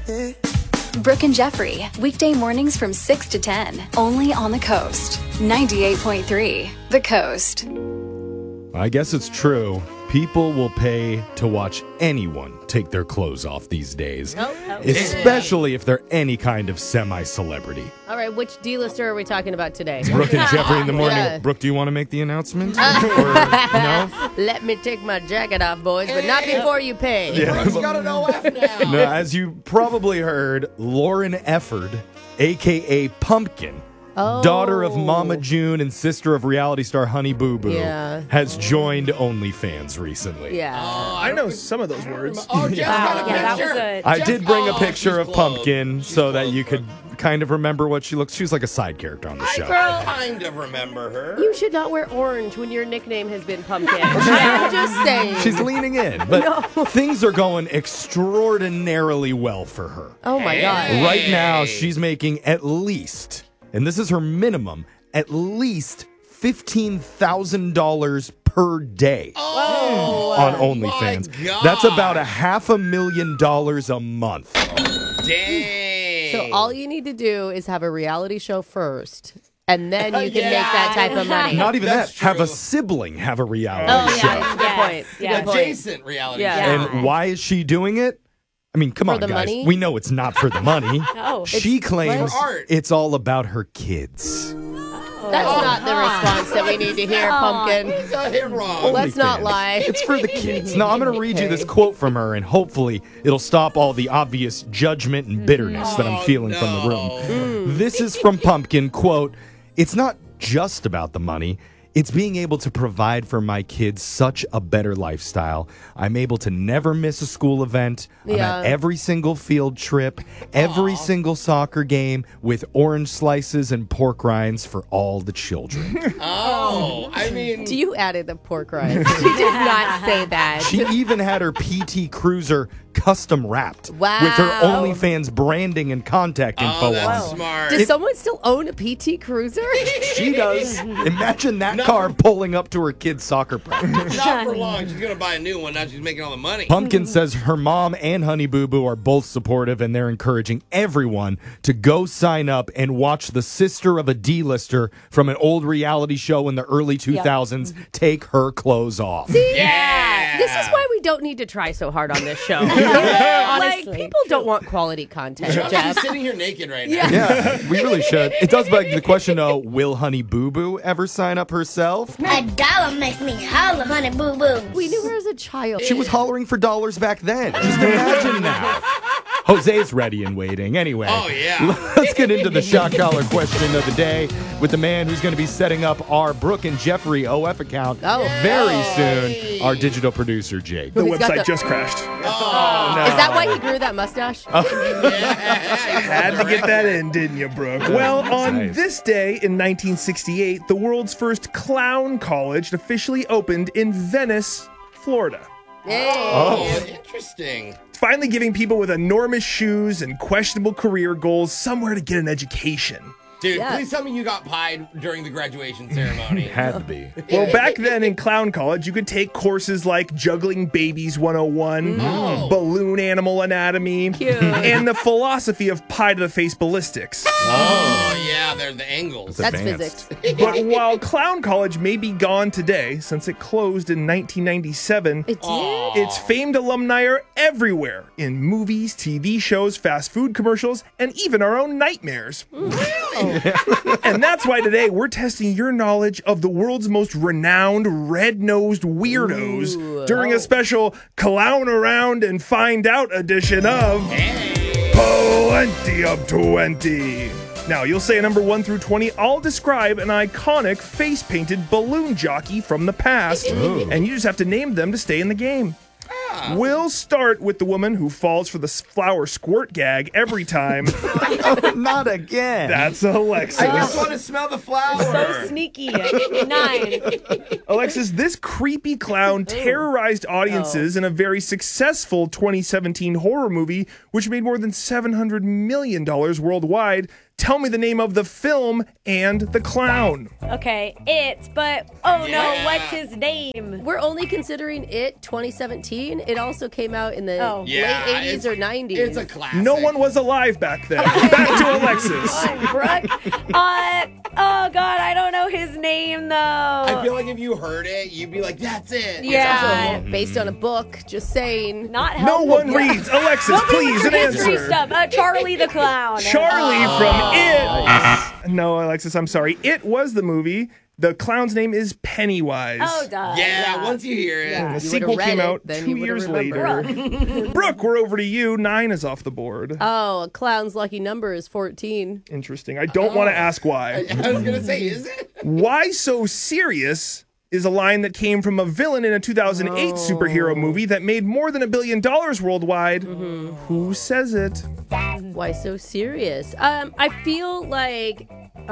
Brooke and Jeffrey, weekday mornings from 6 to 10, only on the Coast. 98.3, The Coast. I guess it's true. People will pay to watch anyone take their clothes off these days. Especially if they're any kind of semi-celebrity. All right, which D-lister are we talking about today? Brooke and Jeffrey in the morning. Yeah. Brooke, do you want to make the announcement? Or, no? Let me take my jacket off, boys, but not before you pay. Yeah. Brooke's got an OF now. No, as you probably heard, Lauren Efford, a.k.a. Pumpkin, daughter of Mama June and sister of reality star Honey Boo Boo, has joined OnlyFans recently. Yeah. I know some of those words. Oh, Jeff's got a that picture. was good. I did bring a Oh, picture she's of close. Pumpkin She's so that close, you could kind of remember what she looks. She's like a side character on the show. I kind of remember her. You should not wear orange when your nickname has been Pumpkin. I'm just saying. She's leaning in, but things are going extraordinarily well for her. Oh, my God. Right now, she's making at least, and this is her minimum, at least $15,000 per day on OnlyFans. my God. That's about $500,000 a month. Dang. So all you need to do is have a reality show first, and then you can make that type of money. Not even That's that. Have a true. sibling have a reality Oh, show. yeah. Good point. Yeah. Good point. Adjacent reality Yeah. show. And why is she doing it? I mean, come For on, the guys. money? We know it's not for the money. No. She claims for art. it's all about her kids. That's not the response that we need to hear, Pumpkin. He's got it wrong. Let's not OnlyFans. lie. It's for the kids. Now, I'm going to read you this quote from her, and hopefully it'll stop all the obvious judgment and bitterness that I'm feeling from the room. This is from Pumpkin, quote, "It's not just about the money. It's being able to provide for my kids such a better lifestyle. I'm able to never miss a school event. I'm at every single field trip, every single soccer game with orange slices and pork rinds for all the children." Oh, I mean, You added the pork rinds. She did not say that. She even had her PT Cruiser custom wrapped Wow. with her OnlyFans branding and contact info oh, that's on. smart. Does someone still own a PT Cruiser? She does. Imagine that car pulling up to her kid's soccer practice. Not for long. She's going to buy a new one. Now she's making all the money. Pumpkin says her mom and Honey Boo Boo are both supportive, and they're encouraging everyone to go sign up and watch the sister of a D-lister from an old reality show in the early 2000s take her clothes off. Yeah. This is why we don't need to try so hard on this show. Like, Honestly. people don't want quality content, She's Jeff. sitting here naked right now. Yeah, we really should. It does beg the question, though, will Honey Boo Boo ever sign up herself? $1 makes me holler, honey boo boo. We knew her as a child. She was hollering for dollars back then. Just imagine now. Jose's ready and waiting. Anyway, Oh, yeah. let's get into the shock collar question of the day with the man who's going to be setting up our Brooke and Jeffrey OF account very soon, our digital producer, Jake. The He's got website the- just crashed. Is that why he grew that mustache? Had to get that in, didn't you, Brooke? Well, on Nice. this day in 1968, the world's first clown college officially opened in Venice, Florida. Oh, interesting. It's finally giving people with enormous shoes and questionable career goals somewhere to get an education. Dude, Yeah. please tell me you got pied during the graduation ceremony. Had to be. Well, back then in clown college, you could take courses like Juggling Babies 101, Balloon Animal Anatomy, and the philosophy of pie-to-the-face ballistics. Oh, yeah, they're the angles. That's Advanced. physics. But while clown college may be gone today, since it closed in 1997, It did. its famed alumni are everywhere in movies, TV shows, fast food commercials, and even our own nightmares. And that's why today we're testing your knowledge of the world's most renowned red-nosed weirdos during a special Clown Around and Find Out edition of Plenty of 20. Now, you'll say a number 1 through 20. I'll describe an iconic face-painted balloon jockey from the past, and you just have to name them to stay in the game. We'll start with the woman who falls for the flower squirt gag every time. Not again. That's Alexis. I just want to smell the flower. So sneaky. 9. Alexis, this creepy clown terrorized audiences in a very successful 2017 horror movie which made more than $700 million worldwide. Tell me the name of the film and the clown. Okay, but oh Yeah. no, what's his name? We're only considering it 2017. It also came out in the Yeah, late 80s or 90s. It's a classic. No one was alive back then. Back to Alexis. Oh, Brooke. Oh God, I don't know his name though. I feel like if you heard it, you'd be like, that's it. Yeah. Based on a book, just saying. Not No helpful. one reads. Alexis, Nobody please, wants an your history answer. stuff. Charlie the Clown. Charlie from It. No, Alexis, I'm sorry. It was the movie. The clown's name is Pennywise. Oh, duh. Yeah, once you hear it. The You would've sequel read came it, out then 2 you would've years remembered. later. Brooke, we're over to you. 9 is off the board. Oh, a clown's lucky number is 14. Interesting. I don't want to ask why. I was going to say, is it? Why so serious is a line that came from a villain in a 2008 superhero movie that made more than $1 billion worldwide. Who says it? Why so serious? I feel like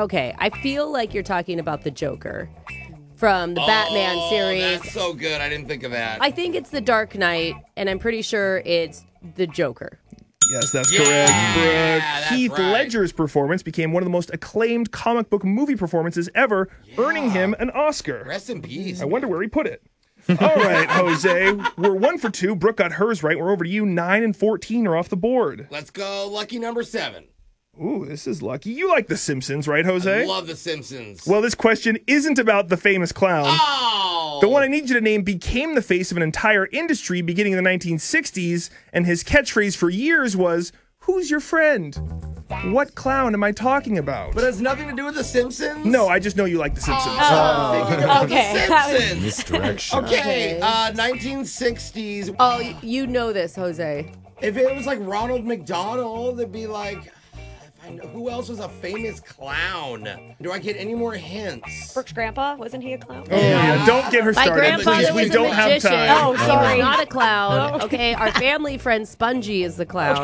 you're talking about the Joker from the Batman series. That's so good. I didn't think of that. I think it's the Dark Knight, and I'm pretty sure it's the Joker. Yes, that's Yeah, correct, Brooke. that's Heath right. Ledger's performance became one of the most acclaimed comic book movie performances ever, earning him an Oscar. Rest in peace. I wonder where he put it. All right, Jose. We're 1 for 2. Brooke got hers right. We're over to you. 9 and 14 are off the board. Let's go lucky number 7. Ooh, this is lucky. You like The Simpsons, right, Jose? Love The Simpsons. Well, this question isn't about the famous clown. Oh! The one I need you to name became the face of an entire industry beginning in the 1960s, and his catchphrase for years was, "Who's your friend?" What clown am I talking about? But it has nothing to do with The Simpsons? No, I just know you like The Simpsons. I'm thinking about Okay. The Simpsons. Misdirection. Okay, 1960s. Oh, you know this, Jose. If it was like Ronald McDonald, it'd be like, if I know, who else was a famous clown? Do I get any more hints? Brooke's grandpa, wasn't he a clown? Oh, yeah, don't get her My started. grandfather Please, was we a don't have magician. time. Oh, He sorry. was not a clown. Okay, our family friend Spongy is the clown.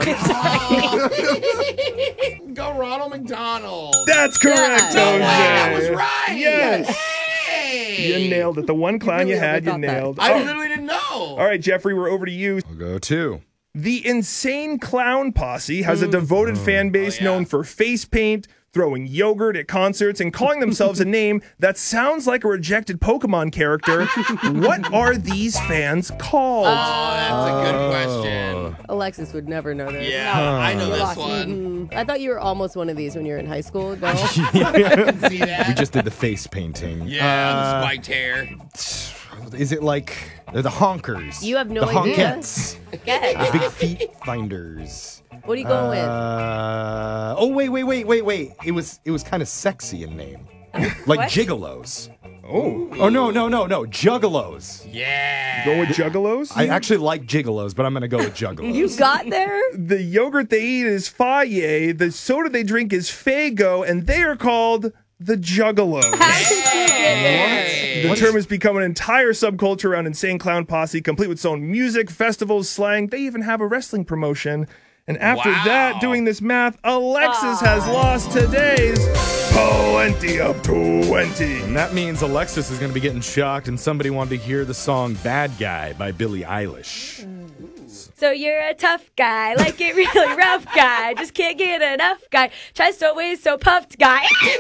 Go Ronald McDonald. That's correct, Yeah. Jose. I was right. Yes. Hey. You nailed it. The one clown really you had, you overthought that. nailed. I Oh. literally didn't know. All right, Jeffrey, we're over to you. I'll go 2. The Insane Clown Posse has a devoted fan base known for face paint, throwing yogurt at concerts, and calling themselves a name that sounds like a rejected Pokemon character. What are these fans called? Oh, that's a good question. Alexis would never know this. Yeah, I know this Lost. one. I thought you were almost one of these when you were in high school. No? See that? We just did the face painting. Yeah, the spiked hair. Is it like they're the honkers? You have no the idea? honkettes. Yes. The big feet finders. What are you going with? Oh wait. It was kind of sexy in name. Like What? gigolos. Oh, No, juggalos. Yeah. go with Juggalos? I actually like gigolos, but I'm gonna go with juggalos. You got there? The yogurt they eat is Faye, the soda they drink is Faygo, and they are called the Juggalos. Hey. The term has become an entire subculture around Insane Clown Posse, complete with its own music, festivals, slang. They even have a wrestling promotion. And after Wow. that, doing this math, Alexis has lost today's 20 of 20. And that means Alexis is going to be getting shocked, and somebody wanted to hear the song Bad Guy by Billie Eilish. So you're a tough guy, like it really rough guy. Just can't get enough guy. Tries to always so puffed guy.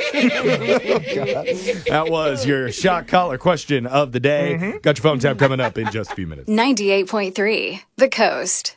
That was your shock collar question of the day. Got your phone tap coming up in just a few minutes. 98.3 The Coast.